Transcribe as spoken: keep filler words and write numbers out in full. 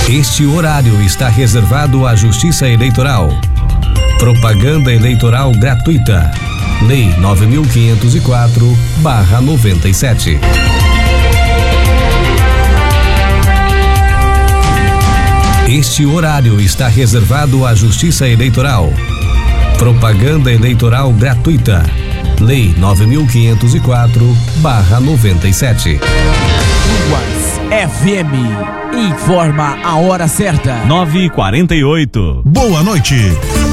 Este horário está reservado à Justiça Eleitoral. Propaganda eleitoral gratuita. Lei nove mil quinhentos e quatro barra noventa e sete. Este horário está reservado à Justiça Eleitoral. Propaganda eleitoral gratuita. Lei nove mil quinhentos e quatro barra noventa e sete. Ruas F M informa a hora certa. nove e quarenta e oito. Boa noite.